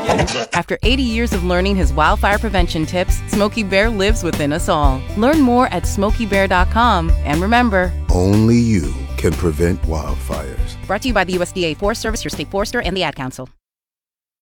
After 80 years of learning his wildfire prevention tips, Smokey Bear lives within us all. Learn more at SmokeyBear.com. And remember, only you can prevent wildfires. Brought to you by the USDA Forest Service, your state forester, and the Ad Council.